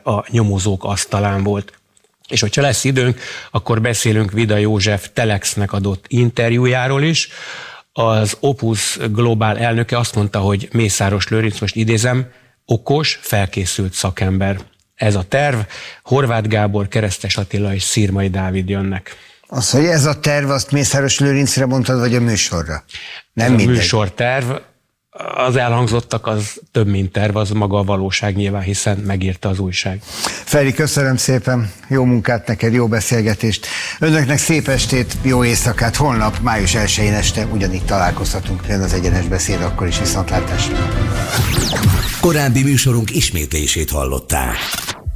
a nyomozók asztalán volt. És hogyha lesz időnk, akkor beszélünk Vida József Telexnek adott interjújáról is. Az Opus Global elnöke azt mondta, hogy Mészáros Lőrinc, most idézem, okos, felkészült szakember. Ez a terv, Horváth Gábor, Keresztes Attila és Szirmai Dávid jönnek. Az, hogy ez a terv, azt Mészáros Lőrincre mondtad, vagy a műsorra? Nem mindegy. A műsorterv, az elhangzottak, az több mint terv, az maga a valóság nyilván, hiszen megírta az újság. Feri, köszönöm szépen, jó munkát neked, jó beszélgetést. Önöknek szép estét, jó éjszakát. Holnap, május 1-én este ugyanígy találkozhatunk. Jön az Egyenes Beszéd, akkor is viszontlátásra. Korábbi műsorunk ismétlését hallották.